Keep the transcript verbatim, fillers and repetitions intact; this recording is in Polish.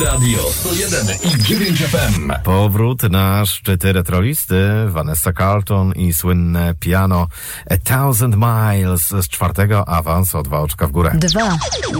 Radio sto jeden i dziewięć F M. Powrót na szczyty retrolisty. Vanessa Carlton i słynne piano A Thousand Miles z czwartego awansu o dwa oczka w górę. Dwa.